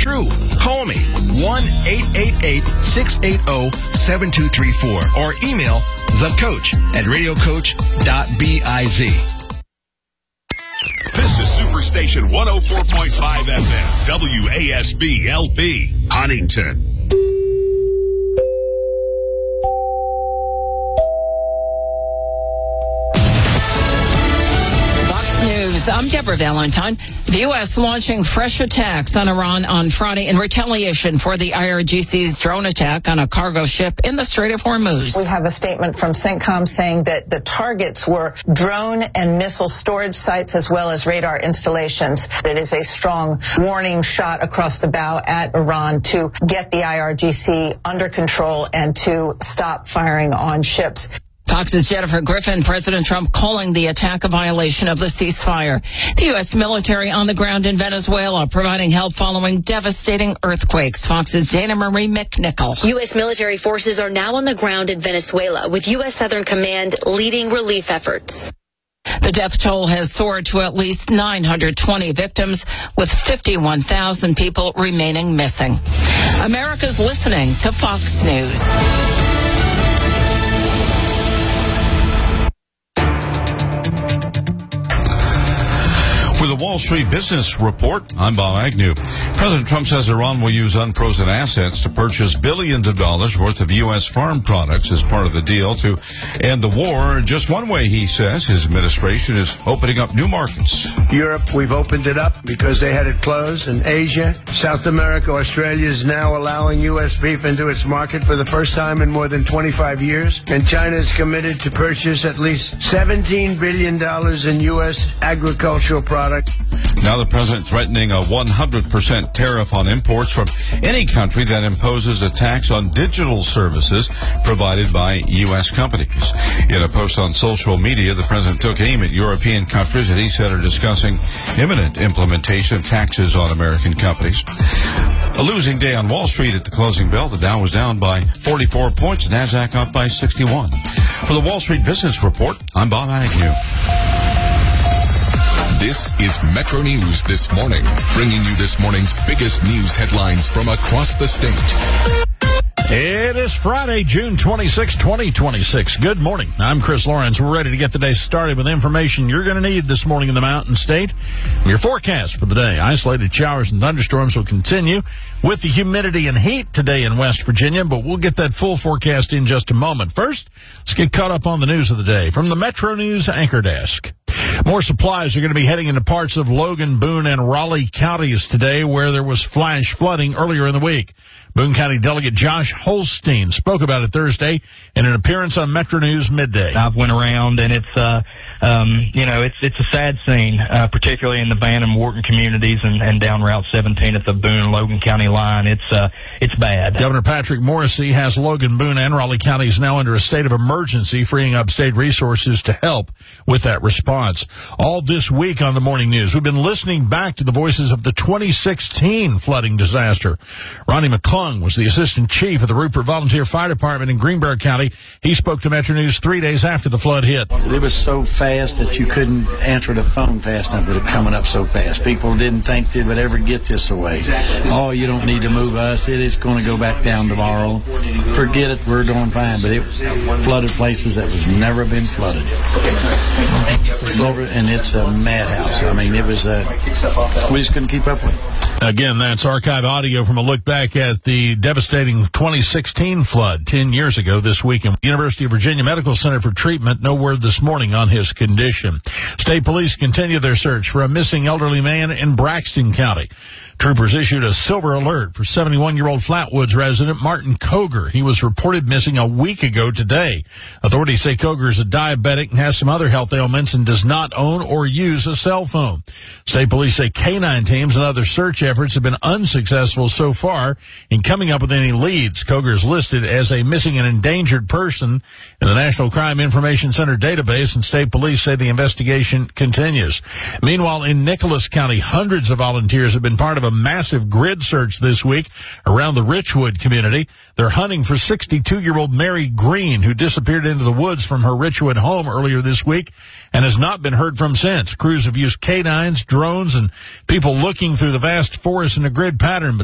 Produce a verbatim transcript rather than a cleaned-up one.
through. Call me, one eight eight eight, six eight zero, seven two three four, or email thecoach at radio coach dot biz. This is Superstation one oh four point five F M, W A S B L P, Huntington. News. I'm Deborah Valentine. The U S launching fresh attacks on Iran on Friday in retaliation for the I R G C's drone attack on a cargo ship in the Strait of Hormuz. We have a statement from CENTCOM saying that the targets were drone and missile storage sites as well as radar installations. It is a strong warning shot across the bow at Iran to get the I R G C under control and to stop firing on ships. Fox's Jennifer Griffin, President Trump calling the attack a violation of the ceasefire. The U S military on the ground in Venezuela providing help following devastating earthquakes. Fox's Dana Marie McNichol. U S military forces are now on the ground in Venezuela with U S Southern Command leading relief efforts. The death toll has soared to at least nine hundred twenty victims, with fifty-one thousand people remaining missing. America's listening to Fox News. With the Wall Street Business Report, I'm Bob Agnew. President Trump says Iran will use unfrozen assets to purchase billions of dollars worth of U S farm products as part of the deal to end the war. Just one way, he says, his administration is opening up new markets. Europe, we've opened it up because they had it closed. And Asia, South America, Australia is now allowing U S beef into its market for the first time in more than twenty-five years. And China is committed to purchase at least seventeen billion dollars in U S agricultural products. Now the president threatening a one hundred percent tariff on imports from any country that imposes a tax on digital services provided by U S companies. In a post on social media, the president took aim at European countries that he said are discussing imminent implementation of taxes on American companies. A losing day on Wall Street at the closing bell. The Dow was down by forty-four points, NASDAQ up by sixty-one. For the Wall Street Business Report, I'm Bob Agnew. This is Metro News This Morning, bringing you this morning's biggest news headlines from across the state. It is Friday, June twenty-sixth, twenty twenty-six. Good morning. I'm Chris Lawrence. We're ready to get the day started with information you're going to need this morning in the Mountain State. Your forecast for the day. Isolated showers and thunderstorms will continue with the humidity and heat today in West Virginia, but we'll get that full forecast in just a moment. First, let's get caught up on the news of the day from the Metro News Anchor Desk. More supplies are going to be heading into parts of Logan, Boone, and Raleigh counties today where there was flash flooding earlier in the week. Boone County Delegate Josh Holstein spoke about it Thursday in an appearance on Metro News Midday. I've went around, and it's, uh, um, you know, it's it's a sad scene, uh, particularly in the Van and Wharton communities and, and down Route seventeen at the Boone-Logan County line. It's uh, it's bad. Governor Patrick Morrisey has Logan, Boone, and Raleigh counties now under a state of emergency, freeing up state resources to help with that response. All this week on the Morning News, we've been listening back to the voices of the twenty sixteen flooding disaster. Ronnie McClung was the assistant chief of the Rupert Volunteer Fire Department in Greenbrier County. He spoke to Metro News three days after the flood hit. It was so fast that you couldn't answer the phone fast enough with it coming up so fast. People didn't think they would ever get this away. Oh, you don't need to move us. It is going to go back down tomorrow. Forget it. We're doing fine. But it flooded places that was never been flooded. Never, and it's a madhouse. I mean, it was, uh, we just couldn't keep up with it. Again, that's archive audio from a look back at the devastating twenty sixteen flood ten years ago this week in University of Virginia Medical Center for treatment. No word this morning on his condition. State police continue their search for a missing elderly man in Braxton County. Troopers issued a silver alert for seventy-one-year-old Flatwoods resident Martin Koger. He was reported missing a week ago today. Authorities say Koger is a diabetic and has some other health ailments and does not own or use a cell phone. State police say canine teams and other search efforts have been unsuccessful so far in coming up with any leads. Koger is listed as a missing and endangered person in the National Crime Information Center database, and state police say the investigation continues. Meanwhile, in Nicholas County, hundreds of volunteers have been part of a massive grid search this week around the Richwood community. They're hunting for sixty-two-year-old Mary Green, who disappeared into the woods from her Richwood home earlier this week and has not been heard from since. Crews have used canines, drones, and people looking through the vast forest in a grid pattern, but